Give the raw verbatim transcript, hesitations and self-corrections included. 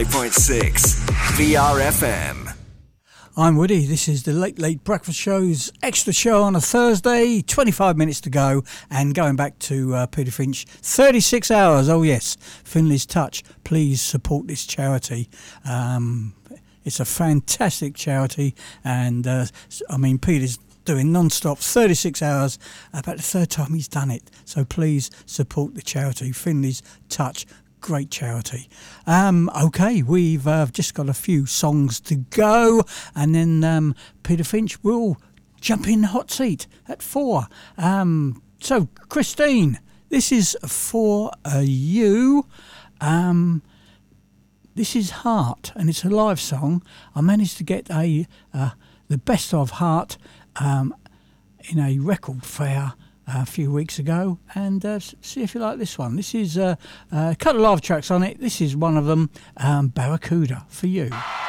eight point six V R F M. I'm Woody. This is the Late Late Breakfast Show's extra show on a Thursday. twenty-five minutes to go, and going back to uh, Peter Finch, thirty-six hours. Oh yes, Finley's Touch. Please support this charity. Um, it's a fantastic charity, and uh, I mean Peter's doing non-stop thirty-six hours, about the third time he's done it. So please support the charity, Finley's Touch. Great charity. Um, okay, we've uh, just got a few songs to go, and then um, Peter Finch will jump in the hot seat at four. Um, so, Christine, this is for uh, you. Um, this is Heart, and it's a live song. I managed to get a uh, the best of Heart um, in a record fair a few weeks ago, and uh, see if you like this one. This is uh, a couple of live tracks on it. This is one of them, um, Barracuda, for you.